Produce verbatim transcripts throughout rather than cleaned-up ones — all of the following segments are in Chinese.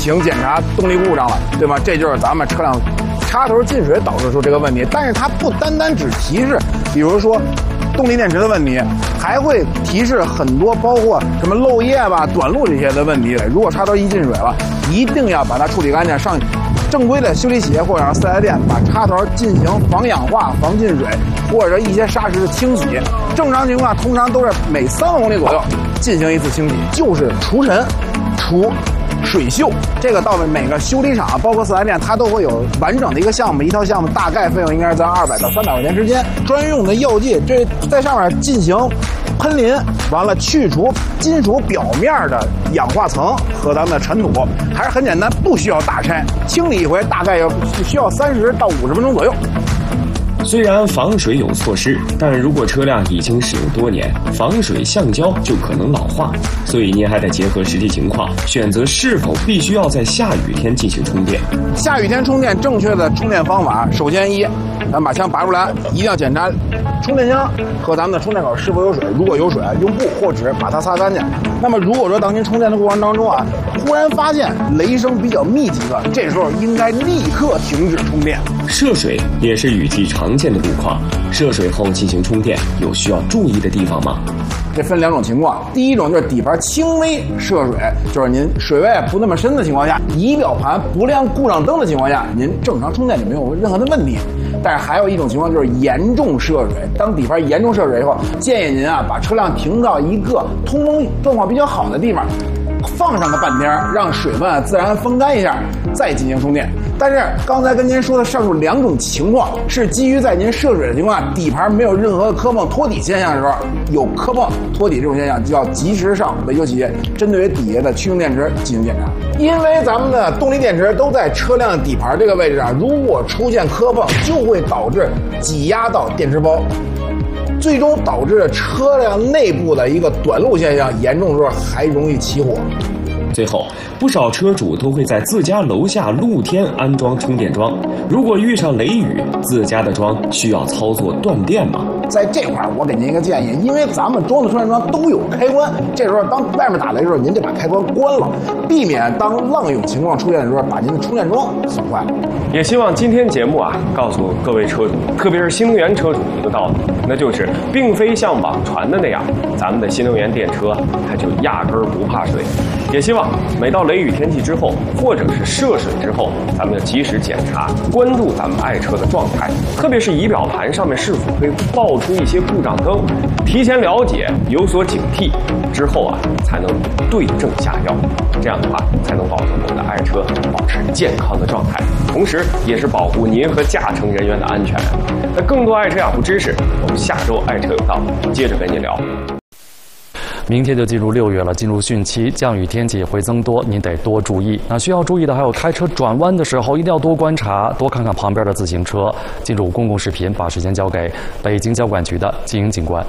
请检查动力故障了，对吗？这就是咱们车辆插头进水导致出这个问题。但是它不单单只提示，比如说动力电池的问题，还会提示很多包括什么漏液吧、短路这些的问题。如果插头一进水了，一定要把它处理干净，上正规的修理企业或者是四 S 店把插头进行防氧化、防进水或者一些砂石的清洗。正常情况通常都是每三万公里左右进行一次清洗，就是除尘、除水锈。这个到了每个修理厂，包括四 S 店，它都会有完整的一个项目，一套项目大概费用应该是在二百到三百块钱之间。专用的药剂，这在上面进行喷淋，完了去除金属表面的氧化层和咱们的尘土，还是很简单，不需要大拆，清理一回大概要需要三十到五十分钟左右。 虽然防水有措施，但如果车辆已经使用多年，防水橡胶就可能老化，所以您还得结合实际情况，选择是否必须要在下雨天进行充电。 下雨天充电正确的充电方法，首先一，咱把枪拔出来，一定要检查充电枪和咱们的充电口是否有水，如果有水，用布或纸把它擦干净。那么如果说当您充电的过程当中啊，忽然发现雷声比较密集的，这时候应该立刻停止充电。 涉水也是雨季常见的路况，涉水后进行充电有需要注意的地方吗？ 这分两种情况，第一种就是底盘轻微涉水，就是您水位不那么深的情况下，仪表盘不亮故障灯的情况下，您正常充电就没有任何的问题。但是还有一种情况就是严重涉水，当底盘严重涉水以后，建议您啊把车辆停到一个通风状况比较好的地方，放上个半天，让水分自然风干一下，再进行充电。但是刚才跟您说的上述两种情况是基于在您涉水的情况下，底盘没有任何磕碰脱底现象的时候，有磕碰脱底这种现象，就要及时上维修企业针对于底下的驱动电池进行检查。因为咱们的动力电池都在车辆底盘这个位置上，如果出现磕碰，就会导致挤压到电池包，最终导致车辆内部的一个短路现象，严重的时候还容易起火。 最后，不少车主都会在自家楼下露天安装充电桩。如果遇上雷雨，自家的桩需要操作断电吗？ 在这块儿，我给您一个建议，因为咱们装的充电桩都有开关，这时候当外面打雷的时候，您就把开关关了，避免当浪涌情况出现的时候，把您的充电桩损坏。 也希望今天节目啊，告诉各位车主，特别是新能源车主一个道理，那就是并非像网传的那样，咱们的新能源电车它就压根儿不怕水。也希望每到雷雨天气之后，或者是涉水之后，咱们要及时检查，关注咱们爱车的状态，特别是仪表盘上面是否会爆出一些故障灯，提前了解，有所警惕，之后啊才能对症下药。这样的话，才能保证我们的爱车保持健康的状态，同时也是保护您和驾乘人员的安全。那更多爱车雅虎知识，我们下周爱车有道接着跟您聊。 明天就进入六月了，进入汛期，降雨天气也会增多，您得多注意。那需要注意的还有开车转弯的时候一定要多观察，多看看旁边的自行车。进入公共视频，把时间交给北京交管局的金英警官。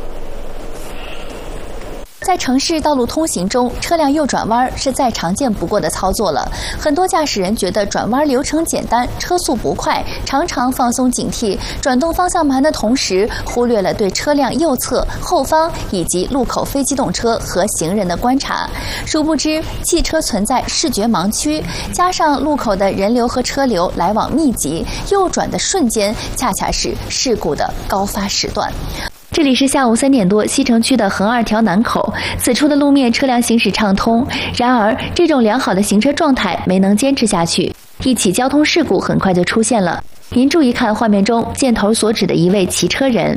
在城市道路通行中，车辆右转弯是再常见不过的操作了。很多驾驶人觉得转弯流程简单，车速不快，常常放松警惕，转动方向盘的同时，忽略了对车辆右侧、后方以及路口非机动车和行人的观察。殊不知，汽车存在视觉盲区，加上路口的人流和车流来往密集，右转的瞬间恰恰是事故的高发时段。这里是下午三点多，西城区的横二条南口，此处的路面车辆行驶畅通。然而，这种良好的行车状态没能坚持下去，一起交通事故很快就出现了。您注意看画面中箭头所指的一位骑车人。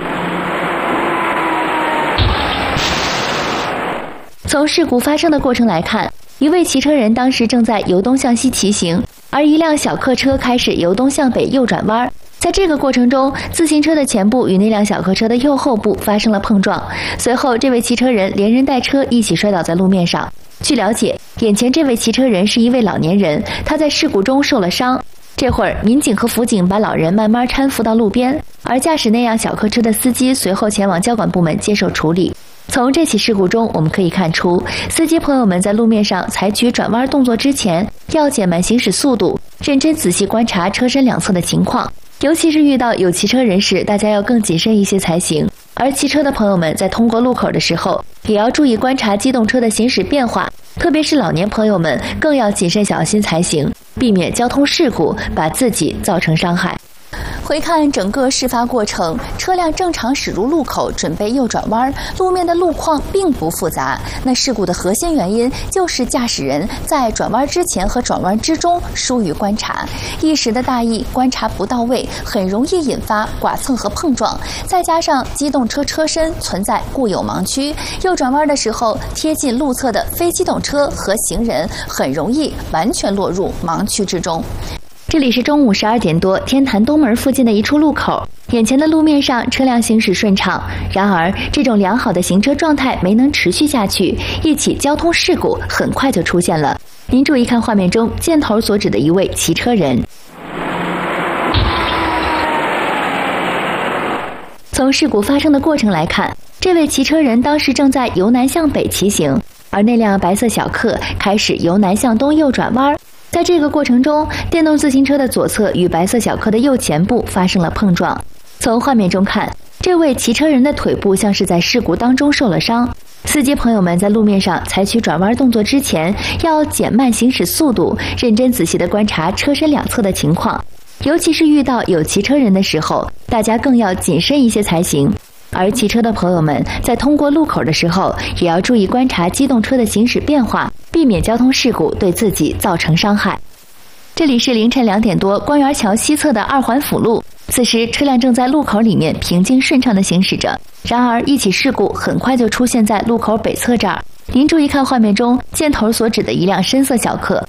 从事故发生的过程来看，一位骑车人当时正在由东向西骑行，而一辆小客车开始由东向北右转弯。在这个过程中，自行车的前部与那辆小客车的右后部发生了碰撞，随后这位骑车人连人带车一起摔倒在路面上。据了解，眼前这位骑车人是一位老年人，他在事故中受了伤。这会儿，民警和辅警把老人慢慢搀扶到路边，而驾驶那辆小客车的司机随后前往交管部门接受处理。从这起事故中，我们可以看出，司机朋友们在路面上采取转弯动作之前，要减慢行驶速度，认真仔细观察车身两侧的情况。尤其是遇到有骑车人时，大家要更谨慎一些才行。 而骑车的朋友们在通过路口的时候，也要注意观察机动车的行驶变化，特别是老年朋友们更要谨慎小心才行，避免交通事故把自己造成伤害。回看整个事发过程，车辆正常驶入路口，准备右转弯，路面的路况并不复杂。那事故的核心原因就是驾驶人在转弯之前和转弯之中疏于观察，一时的大意，观察不到位，很容易引发剐蹭和碰撞。再加上机动车车身存在固有盲区，右转弯的时候贴近路侧的非机动车和行人，很容易完全落入盲区之中。这里是中午十二点多，天坛东门附近的一处路口，眼前的路面上车辆行驶顺畅，然而这种良好的行车状态没能持续下去，一起交通事故很快就出现了。您注意看画面中箭头所指的一位骑车人。从事故发生的过程来看，这位骑车人当时正在由南向北骑行，而那辆白色小客开始由南向东右转弯。在这个过程中，电动自行车的左侧与白色小客的右前部发生了碰撞。从画面中看，这位骑车人的腿部像是在事故当中受了伤。司机朋友们在路面上采取转弯动作之前，要减慢行驶速度，认真仔细地观察车身两侧的情况，尤其是遇到有骑车人的时候，大家更要谨慎一些才行。而骑车的朋友们在通过路口的时候，也要注意观察机动车的行驶变化，避免交通事故对自己造成伤害。这里是凌晨两点多，官园桥西侧的二环辅路，此时车辆正在路口里面平静顺畅地行驶着，然而一起事故很快就出现在路口北侧这儿。您注意看画面中箭头所指的一辆深色小客。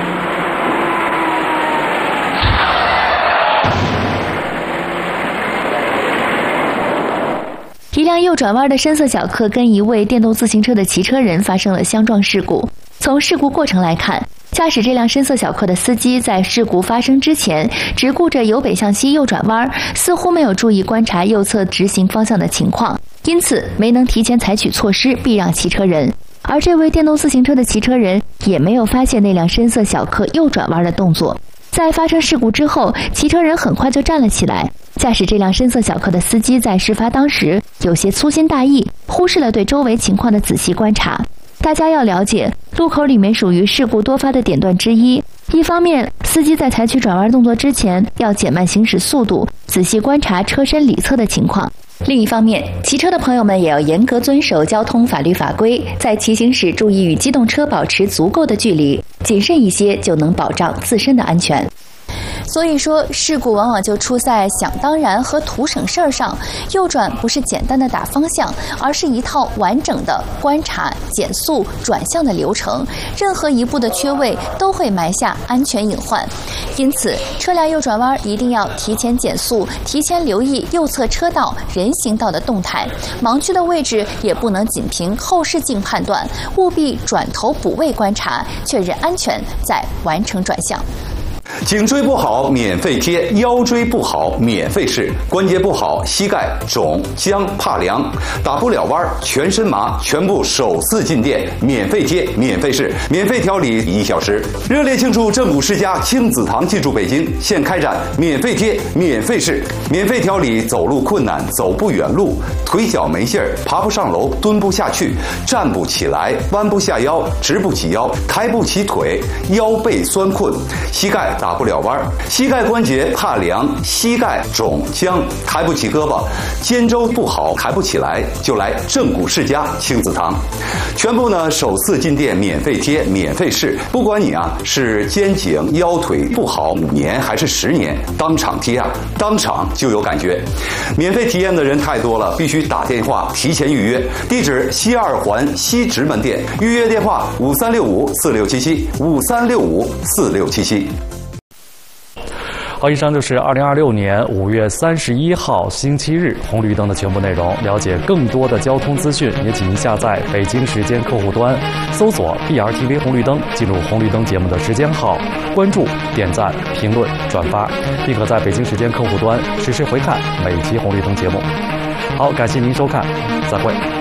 一辆右转弯的深色小客跟一位电动自行车的骑车人发生了相撞事故。从事故过程来看，驾驶这辆深色小客的司机在事故发生之前只顾着由北向西右转弯，似乎没有注意观察右侧直行方向的情况，因此没能提前采取措施避让骑车人。而这位电动自行车的骑车人也没有发现那辆深色小客右转弯的动作。在发生事故之后，骑车人很快就站了起来。驾驶这辆深色小客的司机在事发当时有些粗心大意，忽视了对周围情况的仔细观察。大家要了解，路口里面属于事故多发的点段之一。一方面，司机在采取转弯动作之前要减慢行驶速度，仔细观察车身里侧的情况。另一方面，骑车的朋友们也要严格遵守交通法律法规，在骑行时注意与机动车保持足够的距离，谨慎一些就能保障自身的安全。所以说，事故往往就出在想当然和图省事儿上。右转不是简单的打方向，而是一套完整的观察、减速、转向的流程。任何一步的缺位都会埋下安全隐患。因此，车辆右转弯一定要提前减速，提前留意右侧车道、人行道的动态。盲区的位置也不能仅凭后视镜判断，务必转头补位观察，确认安全，再完成转向。 颈椎不好免费贴，腰椎不好免费试，关节不好膝盖肿僵怕凉，打不了弯全身麻，全部首次进店免费贴免费试，免费调理一小时。热烈庆祝正骨世家亲子堂进驻北京，现开展免费贴免费试，免费调理走路困难、走不远路、腿脚没劲儿、爬不上楼、蹲不下去、站不起来、弯不下腰、直不起腰、抬不起腿、腰背酸困、膝盖打不了弯，膝盖关节怕凉，膝盖肿僵，抬不起胳膊，肩周不好抬不起来，就来正骨世家亲子堂。全部呢首次进店免费贴免费试，不管你啊是肩颈腰腿不好五年还是十年，当场贴啊当场就有感觉。免费体验的人太多了，必须打电话提前预约。地址西二环西直门店，预约电话五三六五四六七七五三六五四六七七。 好，以上就是二零二六年五月三十一号星期日红绿灯的全部内容。了解更多的交通资讯，也请您下载北京时间客户端，搜索 B R T V 红绿灯，进入红绿灯节目的时间号，关注、点赞、评论、转发，并可在北京时间客户端实时回看每期红绿灯节目。好，感谢您收看，再会。